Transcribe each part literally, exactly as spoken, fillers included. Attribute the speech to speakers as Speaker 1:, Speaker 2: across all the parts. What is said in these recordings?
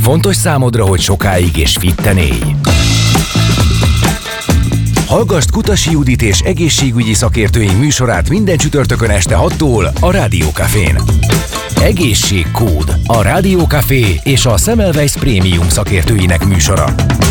Speaker 1: Fontos számodra, hogy sokáig és fitten élj. Hallgasd Kutasi Judit és egészségügyi szakértőink műsorát minden csütörtökön este hattól a Rádió Cafén. Egészségkód, a Rádió Café és a Semmelweis Prémium szakértőinek műsora.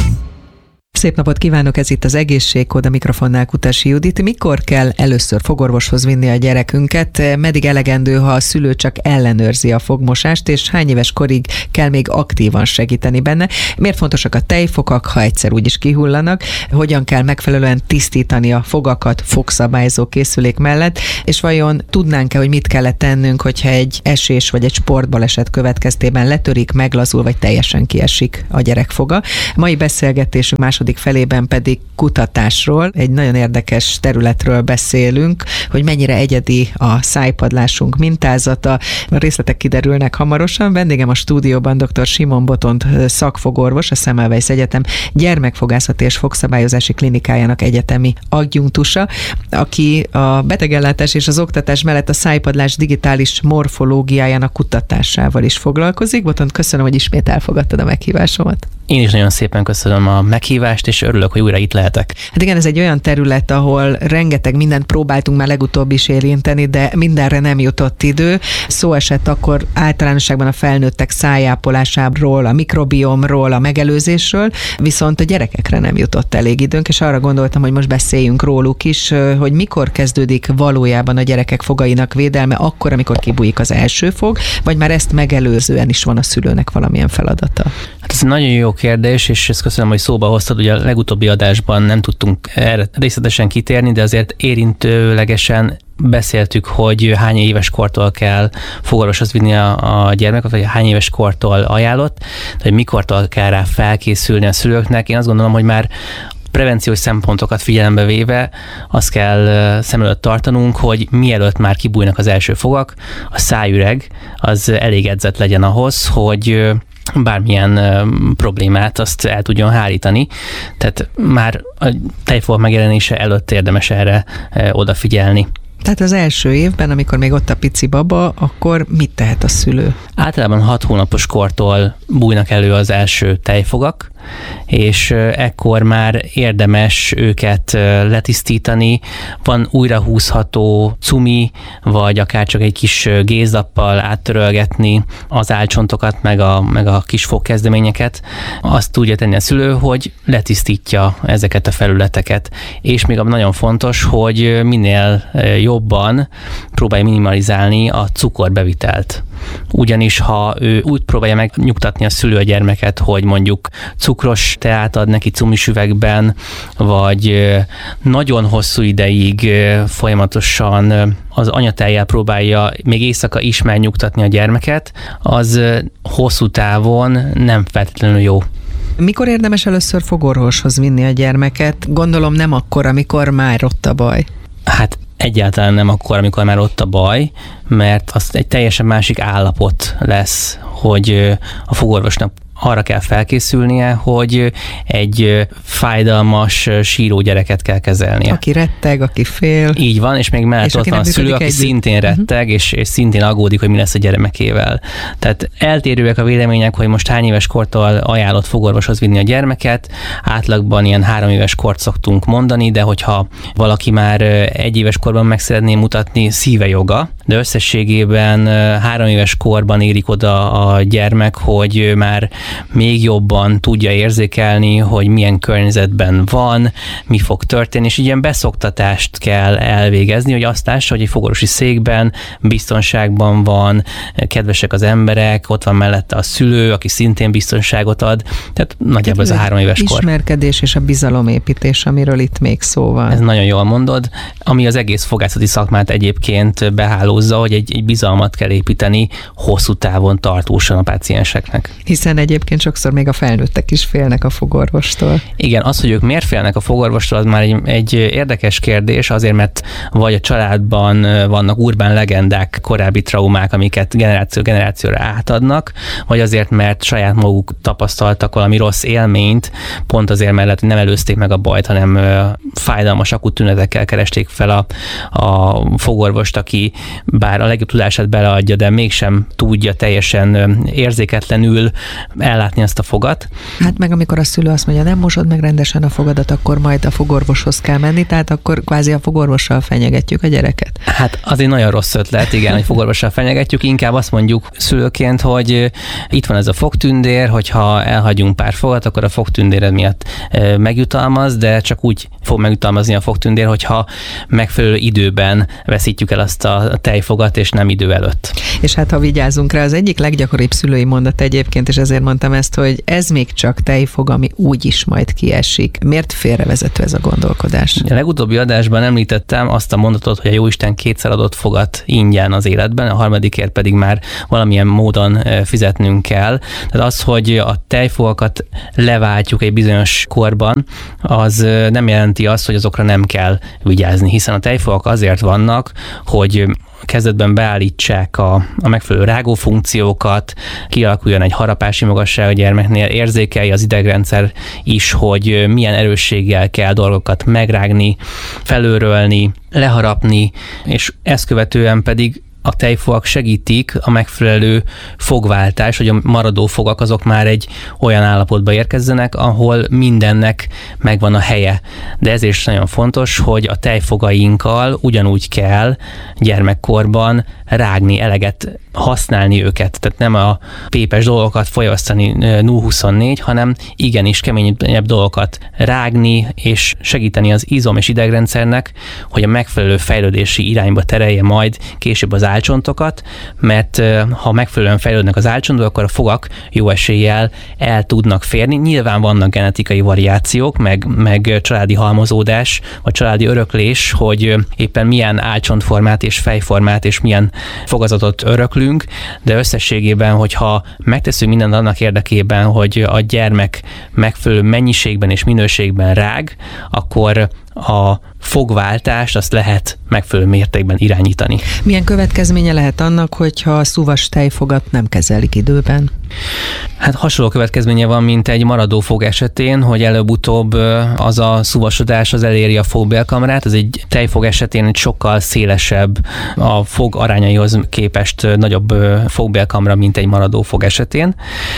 Speaker 2: Szép napot kívánok, ez itt az Egészségkód, a mikrofonnál Kutasi Judit. Mikor kell először fogorvoshoz vinni a gyerekünket? Meddig elegendő, ha a szülő csak ellenőrzi a fogmosást, és hány éves korig kell még aktívan segíteni benne? Miért fontosak a tejfogak, ha egyszer úgyis kihullanak? Hogyan kell megfelelően tisztítani a fogakat fogszabályzó készülék mellett? És vajon tudnánk-e, hogy mit kellett tennünk, hogyha egy esés vagy egy sportbaleset következtében letörik, meglazul, vagy teljesen kiesik a gyerek foga? Mai beszélgetésünk második felében pedig kutatásról, egy nagyon érdekes területről beszélünk, hogy mennyire egyedi a szájpadlásunk mintázata. A részletek kiderülnek hamarosan. Vendégem a stúdióban dr. Simon Botont szakfogorvos, a Semmelweis Egyetem gyermekfogászati és fogszabályozási klinikájának egyetemi adjunktusa, aki a betegellátás és az oktatás mellett a szájpadlás digitális morfológiájának kutatásával is foglalkozik. Botont, köszönöm, hogy ismét elfogadtad a meghívásomat.
Speaker 3: Én is nagyon szépen köszönöm a meghívást, és örülök, hogy újra itt lehetek.
Speaker 2: Hát igen, ez egy olyan terület, ahol rengeteg mindent próbáltunk már legutóbb is érinteni, de mindenre nem jutott idő. Szó esett akkor általánosságban a felnőttek szájápolásáról, a mikrobiomról, a megelőzésről, viszont a gyerekekre nem jutott elég időnk, és arra gondoltam, hogy most beszéljünk róluk is, hogy mikor kezdődik valójában a gyerekek fogainak védelme, akkor, amikor kibújik az első fog, vagy már ezt megelőzően is van a szülőnek valamilyen feladata?
Speaker 3: Hát ez nagyon jó kérdés, és ezt köszönöm, hogy szóba hoztad. Ugye a legutóbbi adásban nem tudtunk erre részletesen kitérni, de azért érintőlegesen beszéltük, hogy hány éves kortól kell fogorvoshoz vinni a, a gyermeket, vagy hány éves kortól ajánlott, hogy mikortól kell rá felkészülni a szülőknek. Én azt gondolom, hogy már prevenciós szempontokat figyelembe véve azt kell szem előtt tartanunk, hogy mielőtt már kibújnak az első fogak, a szájüreg az elég edzett legyen ahhoz, hogy bármilyen problémát azt el tudjon hárítani. Tehát már a tejfog megjelenése előtt érdemes erre odafigyelni.
Speaker 2: Tehát az első évben, amikor még ott a pici baba, akkor mit tehet a szülő?
Speaker 3: Általában hat hónapos kortól bújnak elő az első tejfogak, és ekkor már érdemes őket letisztítani. Van újra húzható cumi, vagy akár csak egy kis gézlappal áttörölgetni az álcsontokat, meg a, meg a kis fogkezdeményeket. Azt tudja tenni a szülő, hogy letisztítja ezeket a felületeket. És még nagyon fontos, hogy minél jobban próbálja minimalizálni a cukorbevitelt. Ugyanis ha ő úgy próbálja megnyugtatni a szülő a gyermeket, hogy mondjuk cukros teát ad neki cumis üvegben, vagy nagyon hosszú ideig folyamatosan az anyatejjel próbálja még éjszaka is megnyugtatni a gyermeket, az hosszú távon nem feltétlenül jó.
Speaker 2: Mikor érdemes először fogorvoshoz vinni a gyermeket? Gondolom nem akkor, amikor már ott a baj.
Speaker 3: Hát egyáltalán nem akkor, amikor már ott a baj, mert az egy teljesen másik állapot lesz, hogy a fogorvosnak arra kell felkészülnie, hogy egy fájdalmas, síró gyereket kell kezelnie.
Speaker 2: Aki retteg, aki fél.
Speaker 3: Így van, és még mellett és ott van a szülő, aki együtt. szintén retteg, uh-huh. és, és szintén aggódik, hogy mi lesz a gyermekével. Tehát eltérőek a vélemények, hogy most hány éves kortól ajánlott fogorvoshoz vinni a gyermeket. Átlagban ilyen három éves kort szoktunk mondani, de hogyha valaki már egy éves korban meg szeretné mutatni, szíve joga, de összességében három éves korban érik oda a gyermek, hogy már még jobban tudja érzékelni, hogy milyen környezetben van, mi fog történni, és ilyen beszoktatást kell elvégezni, hogy azt lássa, hogy egy fogorvosi székben biztonságban van, kedvesek az emberek, ott van mellette a szülő, aki szintén biztonságot ad, tehát nagyjából ez a három éves kor.
Speaker 2: Ismerkedés és a bizalomépítés, amiről itt még szó van.
Speaker 3: Ez nagyon jól mondod, ami az egész fogászati szakmát egyébként behálózza, hogy egy, egy bizalmat kell építeni hosszú távon tartósan a pácienseknek.
Speaker 2: Hiszen egyébként sokszor még a felnőttek is félnek a fogorvostól.
Speaker 3: Igen, az, hogy ők miért félnek a fogorvostól, az már egy, egy érdekes kérdés, azért, mert vagy a családban vannak urbán legendák, korábbi traumák, amiket generáció generációra átadnak, vagy azért, mert saját maguk tapasztaltak valami rossz élményt, pont azért mellett, hogy nem előzték meg a bajt, hanem fájdalmas akut tünetekkel keresték fel a, a fogorvost, aki bár a legjobb tudását beleadja, de mégsem tudja teljesen érzéketlenül ellátni ezt a fogat.
Speaker 2: Hát meg amikor a szülő azt mondja, nem mosod meg rendesen a fogadat, akkor majd a fogorvoshoz kell menni, tehát akkor kvázi a fogorvossal fenyegetjük a gyereket.
Speaker 3: Hát az egy nagyon rossz ötlet, igen, hogy fogorvossal fenyegetjük, inkább azt mondjuk szülőként, hogy itt van ez a fogtündér, hogyha elhagyunk pár fogat, akkor a fogtündéred miatt megjutalmaz, de csak úgy fog megjutalmazni a fogtündér, hogyha megfelelő időben veszítjük el azt a tejfogat, és nem idő előtt.
Speaker 2: És hát ha vigyázunk rá, az egyik leggyakoribb szülői mondat egyébként, és ezért mondtam ezt, hogy ez még csak tejfog, ami úgyis majd kiesik. Miért félrevezető ez a gondolkodás?
Speaker 3: A legutóbbi adásban említettem azt a mondatot, hogy a Jóisten kétszer adott fogat ingyen az életben, a harmadikért pedig már valamilyen módon fizetnünk kell. Tehát az, hogy a tejfogakat leváltjuk egy bizonyos korban, az nem jelenti azt, hogy azokra nem kell vigyázni, hiszen a tejfogak azért vannak, hogy kezdetben beállítsák a, a megfelelő rágó funkciókat, kialakuljon egy harapási magasság a gyermeknél, érzékelje az idegrendszer is, hogy milyen erősséggel kell dolgokat megrágni, felőrölni, leharapni, és ezt követően pedig a tejfogak segítik a megfelelő fogváltás, hogy a maradó fogak azok már egy olyan állapotba érkezzenek, ahol mindennek megvan a helye. De ezért is nagyon fontos, hogy a tejfogainkkal ugyanúgy kell gyermekkorban rágni, eleget használni őket. Tehát nem a pépes dolgokat fogyasztani nulla huszonnégy, hanem igenis keményebb dolgokat rágni, és segíteni az izom- és idegrendszernek, hogy a megfelelő fejlődési irányba terelje majd később az álcsontokat, mert ha megfelelően fejlődnek az álcsontok, akkor a fogak jó eséllyel el tudnak férni. Nyilván vannak genetikai variációk, meg, meg családi halmozódás, vagy családi öröklés, hogy éppen milyen álcsontformát és fejformát és milyen fogazatot öröklünk, de összességében, hogyha megteszünk mindent annak érdekében, hogy a gyermek megfelelő mennyiségben és minőségben rág, akkor a fogváltást azt lehet megfelelő mértékben irányítani.
Speaker 2: Milyen következménye lehet annak, hogyha a szúvas tejfogat nem kezelik időben?
Speaker 3: Hát hasonló következménye van, mint egy maradó fog esetén, hogy előbb-utóbb az a szúvasodás az eléri a fogbélkamrát. Ez egy tejfog esetén egy sokkal szélesebb, a fog arányaihoz képest nagyobb fogbélkamra, mint egy maradó fog esetén,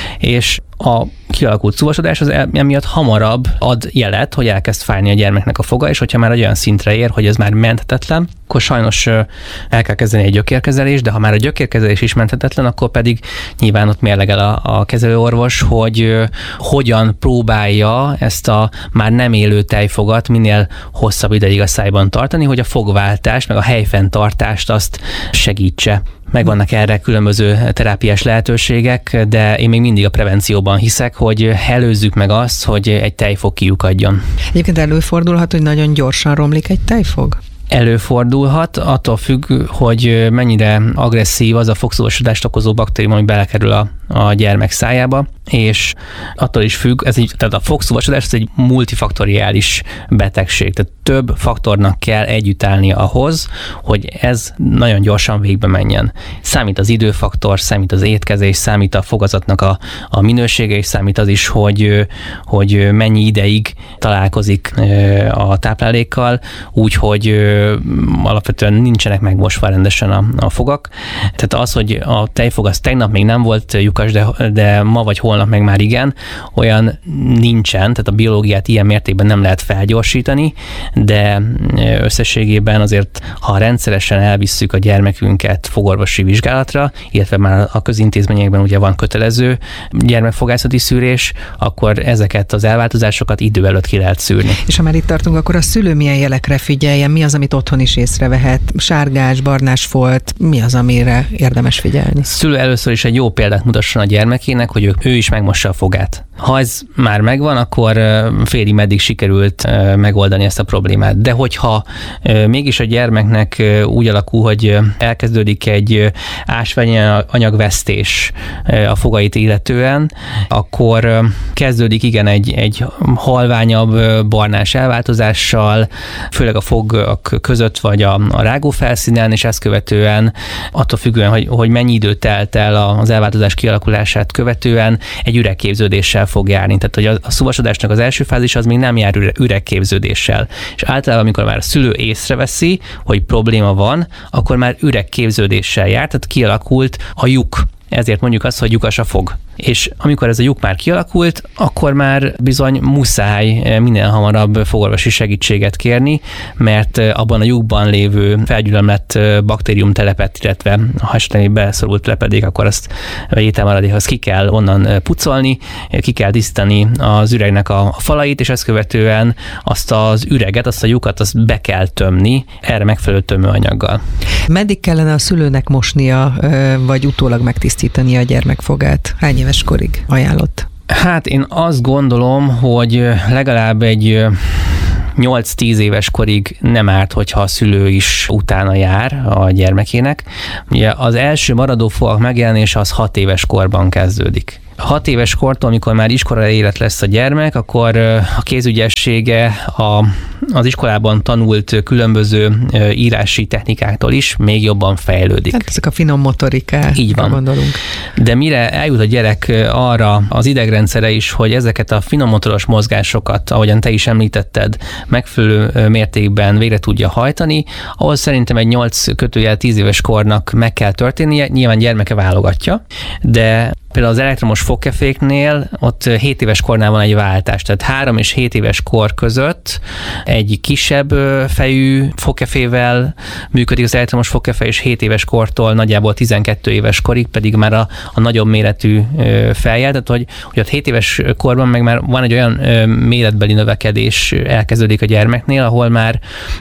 Speaker 3: és a kialakult szúvasodás az emiatt hamarabb ad jelet, hogy elkezd fájni a gyermeknek a foga, és hogyha már egy olyan szintre ér, hogy ez már menthetetlen, akkor sajnos el kell kezdeni egy gyökérkezelést, de ha már a gyökérkezelés is menthetetlen, akkor pedig nyilván ott mérlegel a, a kezelőorvos, hogy hogyan próbálja ezt a már nem élő tejfogat minél hosszabb ideig a szájban tartani, hogy a fogváltást, meg a helyfenntartást azt segítse. Megvannak erre különböző terápiás lehetőségek, de én még mindig a prevencióban hiszek, hogy előzzük meg azt, hogy egy tejfog kiukadjon.
Speaker 2: Egyébként előfordulhat, hogy nagyon gyorsan romlik egy tejfog?
Speaker 3: Előfordulhat, attól függ, hogy mennyire agresszív az a fogszúvasodást okozó baktérium, ami belekerül a, a gyermek szájába, és attól is függ, ez egy, tehát a fogszúvasodás ez egy multifaktoriális betegség, tehát több faktornak kell együtt állni ahhoz, hogy ez nagyon gyorsan végbe menjen. Számít az időfaktor, számít az étkezés, számít a fogazatnak a, a minősége, és számít az is, hogy, hogy mennyi ideig találkozik a táplálékkal, úgyhogy alapvetően nincsenek megmosva rendesen a, a fogak. Tehát az, hogy a tejfog az tegnap még nem volt lyukas, de, de ma vagy holnap meg már igen, olyan nincsen, tehát a biológiát ilyen mértékben nem lehet felgyorsítani, de összességében azért, ha rendszeresen elvisszük a gyermekünket fogorvosi vizsgálatra, illetve már a közintézményekben ugye van kötelező gyermekfogászati szűrés, akkor ezeket az elváltozásokat idő előtt ki lehet szűrni.
Speaker 2: És ha már itt tartunk, akkor a szülő milyen jelekre figyeljen? Mi az, amit otthon is észrevehet? Sárgás, barnás folt, mi az, amire érdemes figyelni?
Speaker 3: Szülő először is egy jó példát mutasson a gyermekének, hogy ő, ő is megmossa a fogát. Ha ez már megvan, akkor félig meddig sikerült megoldani ezt a problémát. De hogyha mégis a gyermeknek úgy alakul, hogy elkezdődik egy ásványi anyagvesztés a fogait illetően, akkor kezdődik igen egy, egy halványabb barnás elváltozással, főleg a fogak között vagy a, a rágó felszínen, és ezt követően attól függően, hogy, hogy mennyi idő telt el az elváltozás kialakulása, kialakulását követően egy üregképződéssel fog járni. Tehát, hogy a, a szuvasodásnak az első fázis az még nem jár üregképződéssel. És általában, amikor már a szülő észreveszi, hogy probléma van, akkor már üregképződéssel jár, tehát kialakult a lyuk. Ezért mondjuk azt, hogy lyukas a fog. És amikor ez a lyuk már kialakult, akkor már bizony muszáj minél hamarabb fogorvosi segítséget kérni, mert abban a lyukban lévő felgyülemlett baktériumtelepet, illetve ha esetleg beleszorult lepedék, akkor azt vagy ételmaradékhoz ki kell onnan pucolni, ki kell tisztítani az üregnek a falait, és ezt követően azt az üreget, azt a lyukat, azt be kell tömni erre megfelelő tömőanyaggal.
Speaker 2: Meddig kellene a szülőnek mosnia, vagy utólag megtisztítani a gyermekfogát? Hány éves korig ajánlott?
Speaker 3: Hát én azt gondolom, hogy legalább egy nyolc-tíz éves korig nem árt, hogyha a szülő is utána jár a gyermekének. Ugye az első maradó fogak megjelenése az hat éves korban kezdődik. Hat éves kortól, amikor már iskola élet lesz a gyermek, akkor a kézügyessége a, az iskolában tanult különböző írási technikáktól is még jobban fejlődik.
Speaker 2: Hát ezek a finom motorikára
Speaker 3: Így van.
Speaker 2: gondolunk.
Speaker 3: De mire eljut a gyerek arra az idegrendszere is, hogy ezeket a finom motoros mozgásokat, ahogyan te is említetted, megfelelő mértékben végre tudja hajtani, ahhoz szerintem egy nyolc kötőjel tíz éves kornak meg kell történnie, nyilván gyermeke válogatja, de például az elektromos fogkeféknél ott hét éves kornál van egy váltás, tehát három és hét éves kor között egy kisebb fejű fogkefével működik az elektromos fogkefe, és hét éves kortól nagyjából tizenkét éves korig pedig már a, a nagyobb méretű fejjel, tehát hogy, hogy ott hét éves korban meg már van egy olyan méretbeli növekedés elkezdődik a gyermeknél, ahol már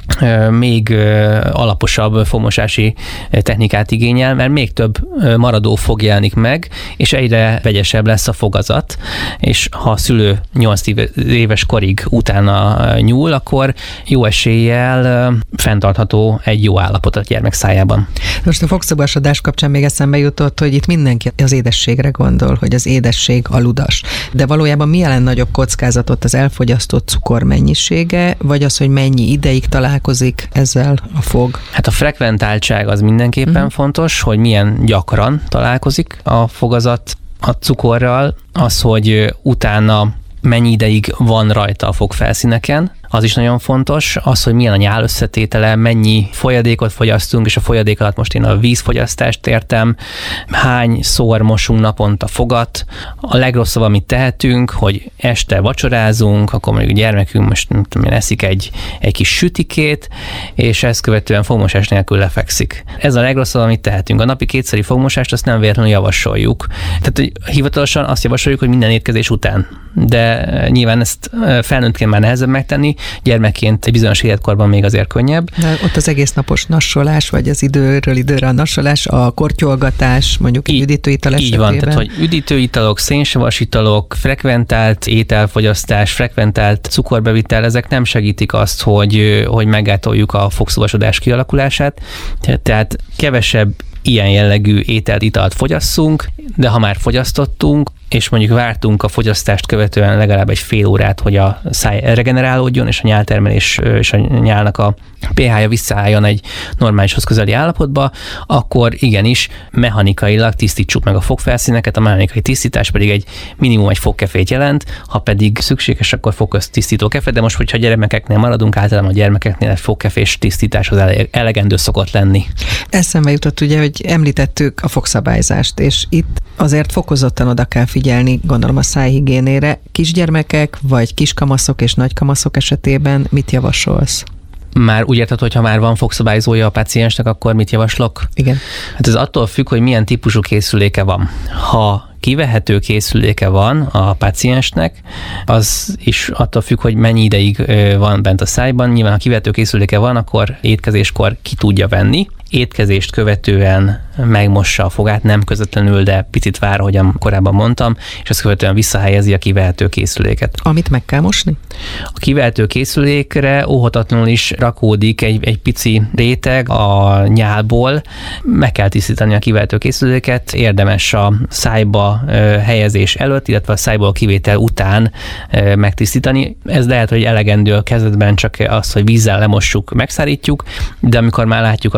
Speaker 3: még alaposabb fogmosási technikát igényel, mert még több maradó fog jelenik meg, és egyre vegyesebb lesz a fogazat, és ha a szülő nyolc éves korig utána nyúl, akkor jó eséllyel fenntartható egy jó állapot a gyermek szájában.
Speaker 2: Most a fogszabásodás kapcsán még eszembe jutott, hogy itt mindenki az édességre gondol, hogy az édesség aludas. De valójában mi jelent nagyobb kockázatot, az elfogyasztott cukor mennyisége, vagy az, hogy mennyi ideig találkozik ezzel a fog?
Speaker 3: Hát a frekventáltság az mindenképpen uh-huh. fontos, hogy milyen gyakran találkozik a fogazat a cukorral, az, hogy utána mennyi ideig van rajta a fogfelszíneken, az is nagyon fontos, az, hogy milyen a nyál összetétele, mennyi folyadékot fogyasztunk, és a folyadék alatt most én a vízfogyasztást értem, hányszor mosunk naponta fogat. A legrosszabb, amit tehetünk, hogy este vacsorázunk, akkor mondjuk a gyermekünk most nem tudom, eszik egy, egy kis sütikét, és ezt követően fogmosás nélkül lefekszik. Ez a legrosszabb, amit tehetünk. A napi kétszeri fogmosást azt nem véletlenül javasoljuk. Tehát hivatalosan azt javasoljuk, hogy minden étkezés után. De nyilván ezt felnőttként már nehezebb megtenni, gyermekként egy bizonyos életkorban még azért könnyebb.
Speaker 2: De ott az egész napos nassolás, vagy az időről időre a nassolás, a kortyolgatás, mondjuk egy üdítőital esetében.
Speaker 3: Így van, tehát hogy üdítőitalok, szénsavas italok, frekventált ételfogyasztás, frekventált cukorbevitel, ezek nem segítik azt, hogy, hogy meggátoljuk a fogszúvasodás kialakulását. Tehát kevesebb ilyen jellegű ételt, italt fogyasszunk, de ha már fogyasztottunk, és mondjuk vártunk a fogyasztást követően legalább egy fél órát, hogy a száj regenerálódjon, és a nyáltermelés és a nyálnak a pé há-ja visszaálljon egy normálishoz közeli állapotba, akkor igenis mechanikailag tisztítsuk meg a fogfelszíneket, a mechanikai tisztítás pedig egy minimum egy fogkefét jelent, ha pedig szükséges, akkor fogköztisztító kefe, de most, hogyha gyermekeknél maradunk, általában a gyermekeknél egy fogkefés tisztítás az elegendő szokott lenni.
Speaker 2: Eszembe jutott ugye, hogy említettük a fogszabályzást, és itt azért fokozottan oda kell figyelni, gondolom a szájhigiénére. Kisgyermekek, vagy kiskamaszok és nagykamaszok esetében mit javasolsz?
Speaker 3: Már úgy érted, hogy ha már van fogszabályzója a páciensnek, akkor mit javaslok?
Speaker 2: Igen.
Speaker 3: Hát ez attól függ, hogy milyen típusú készüléke van. Ha kivehető készüléke van a páciensnek, az is attól függ, hogy mennyi ideig van bent a szájban. Nyilván, ha kivehető készüléke van, akkor étkezéskor ki tudja venni. Étkezést követően megmossa a fogát, nem közvetlenül, de picit vár, ahogyan korábban mondtam, és ezt követően visszahelyezi a kivehető készüléket.
Speaker 2: Amit meg kell mosni?
Speaker 3: A kivehető készülékre óhatatlanul is rakódik egy, egy pici réteg a nyálból. Meg kell tisztítani a kivehető készüléket, érdemes a szájba helyezés előtt, illetve a szájból kivétel után megtisztítani. Ez lehet, hogy elegendő a kezdetben csak az, hogy vízzel lemossuk, megszárítjuk, de amikor már látjuk azt, hogy van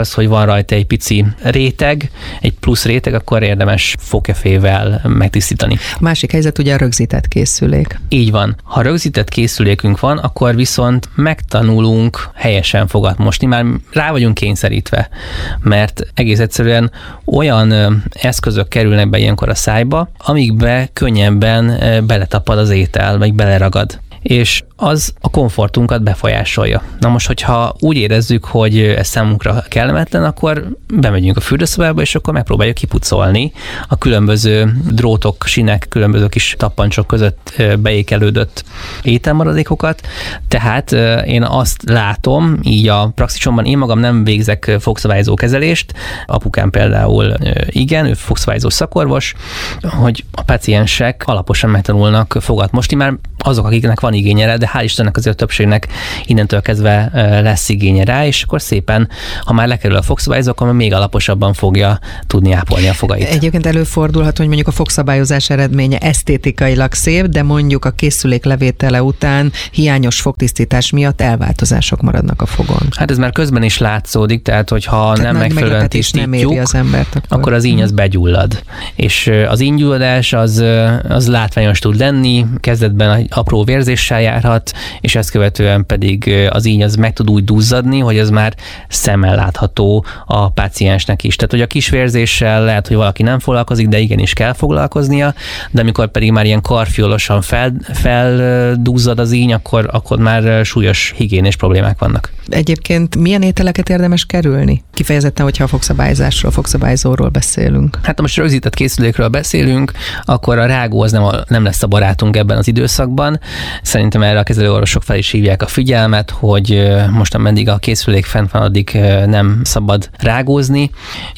Speaker 3: rajta egy pici réteg, egy plusz réteg, akkor érdemes fogkefével megtisztítani.
Speaker 2: A másik helyzet ugye a rögzített készülék.
Speaker 3: Így van. Ha rögzített készülékünk van, akkor viszont megtanulunk helyesen fogat mosni, már rá vagyunk kényszerítve, mert egész egyszerűen olyan eszközök kerülnek be ilyenkor a szájba, amikbe könnyebben beletapad az étel, vagy beleragad. És az a komfortunkat befolyásolja. Na most, hogyha úgy érezzük, hogy ez számunkra kellemetlen, akkor bemegyünk a fürdőszobába, és akkor megpróbáljuk kipucolni a különböző drótok, sinek, különböző kis tappancsok között beékelődött ételmaradékokat. Tehát én azt látom, így a praxisomban, én magam nem végzek fogszabályzó kezelést, apukám például igen, ő fogszabályzó szakorvos, hogy a páciensek alaposan megtanulnak fogat mosni, már azok, akiknek van igénye rá, de hál' Istennek azért a többségnek innentől kezdve lesz igénye rá, és akkor szépen, ha már lekerül a fogszabályzó, akkor még alaposabban fogja tudni ápolni a fogait.
Speaker 2: Egyébként előfordulhat, hogy mondjuk a fogszabályozás eredménye esztétikailag szép, de mondjuk a készülék levétele után hiányos fogtisztítás miatt elváltozások maradnak a fogon.
Speaker 3: Hát ez már közben is látszódik, tehát hogyha tehát nem megfelelően tisztítjuk, nem éri
Speaker 2: az embert, akkor...
Speaker 3: akkor az íny az begyullad. És az ínygyulladás az, az látványos tud lenni, kezdetben apró vérzéssel járhat, és ezt követően pedig az íny az meg tud úgy duzzadni, hogy az már szemmel látható a páciensnek is. Tehát, hogy a kis vérzéssel lehet, hogy valaki nem foglalkozik, de igenis kell foglalkoznia, de amikor pedig már ilyen karfiolosan fel, felduzzad az íny, akkor, akkor már súlyos higiénés problémák vannak.
Speaker 2: Egyébként milyen ételeket érdemes kerülni? Kifejezetten, hogyha a fogszabályzásról, fogszabályzóról beszélünk.
Speaker 3: Hát most rögzített készülékről beszélünk, akkor a rágó az nem, a, nem lesz a barátunk ebben az időszakban. Szerintem erre a kezelőorvosok fel is hívják a figyelmet, hogy most ameddig a készülék fent van, addig nem szabad rágózni.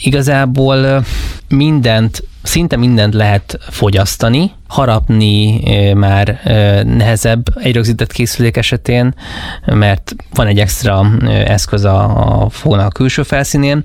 Speaker 3: Igazából mindent, szinte mindent lehet fogyasztani, harapni már nehezebb egy rögzített készülék esetén, mert van egy extra eszköz a, a fognak a külső felszínén,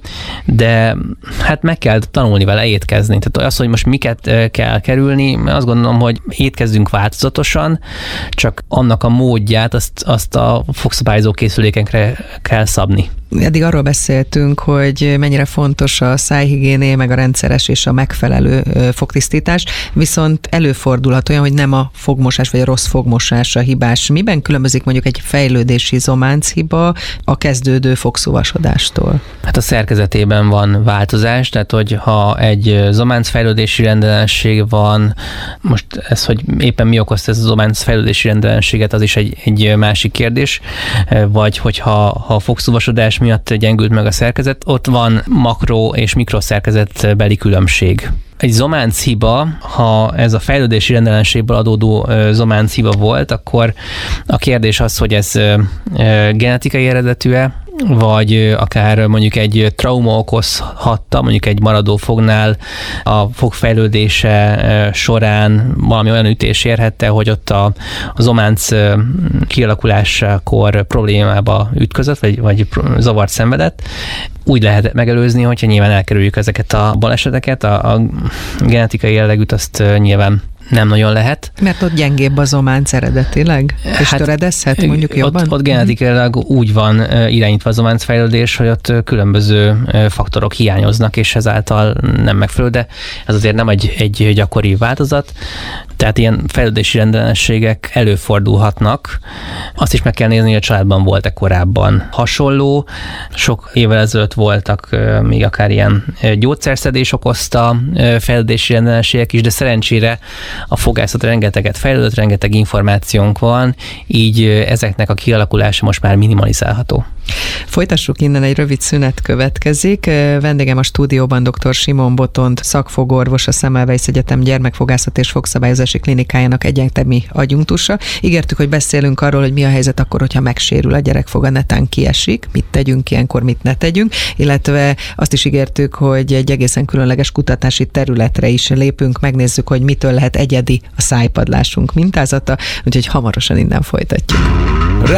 Speaker 3: de hát meg kell tanulni vele étkezni. Tehát az, hogy most miket kell kerülni, azt gondolom, hogy étkezzünk változatosan, csak annak a módját azt, azt a fogszabályzó készülékenkre kell szabni.
Speaker 2: Eddig arról beszéltünk, hogy mennyire fontos a szájhigiéné, meg a rendszeres és a megfelelő fogtisztítás, viszont előfordulhat olyan, hogy nem a fogmosás vagy a rossz fogmosás a hibás. Miben különbözik mondjuk egy fejlődési zománchiba a kezdődő fogszúvasodástól?
Speaker 3: Hát a szerkezetében van változás, tehát hogy ha egy zománcfejlődési rendellenesség van, most ez, hogy éppen mi okozta ez a zománcfejlődési rendellenséget, az is egy, egy másik kérdés, vagy hogyha ha a fogszúvasodás miatt gyengült meg a szerkezet, ott van makro- és mikroszerkezetbeli különbség. Egy zománchiba, ha ez a fejlődési rendellenségből adódó zománchiba volt, akkor a kérdés az, hogy ez genetikai eredetű-e, vagy akár mondjuk egy trauma okozhatta, mondjuk egy maradó fognál a fog fejlődése során valami olyan ütés érhette, hogy ott a, a zománc kialakulásakor problémába ütközött, vagy, vagy zavart szenvedett. Úgy lehet megelőzni, hogyha nyilván elkerüljük ezeket a baleseteket, a, a genetikai jellegűt azt nyilván nem nagyon lehet.
Speaker 2: Mert ott gyengébb a zománc eredetileg? És hát, töredezhet mondjuk jobban?
Speaker 3: Ott, ott genetikailag úgy van irányítva a zománcfejlődés, hogy ott különböző faktorok hiányoznak, és ezáltal nem megfelelő, de ez azért nem egy, egy gyakori változat. Tehát ilyen fejlődési rendellenességek előfordulhatnak. Azt is meg kell nézni, hogy a családban volt-e korábban hasonló. Sok évvel ezelőtt voltak még akár ilyen gyógyszerszedés okozta fejlődési rendellenességek is, de szerencsére a fogászat rengeteget fejlődött, rengeteg információnk van, így ezeknek a kialakulása most már minimalizálható.
Speaker 2: Folytassuk innen, egy rövid szünet következik. Vendégem a stúdióban dr. Simon Botond, szakfogorvos, a Semmelweis Egyetem gyermekfogászat és fogszabályozási klinikájának egyetemi adjunktusa. Ígértük, hogy beszélünk arról, hogy mi a helyzet akkor, hogyha megsérül a gyerekfog, a netán kiesik, mit tegyünk ilyenkor, mit ne tegyünk, illetve azt is ígértük, hogy egy egészen különleges kutatási területre is lépünk, megnézzük, hogy mitől lehet egyedi a szájpadlásunk mintázata, úgyhogy hamarosan innen folytatjuk.